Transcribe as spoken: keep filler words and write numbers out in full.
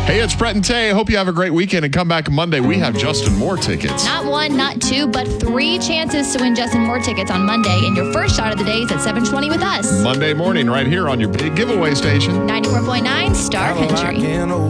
Hey, it's Brett and Tay. Hope you have a great weekend and come back Monday. We have Justin Moore tickets. Not one, not two, but three chances to win Justin Moore tickets on Monday. And your first shot of the day is at seven twenty with us. Monday morning right here on your big giveaway station. ninety-four point nine Star Country.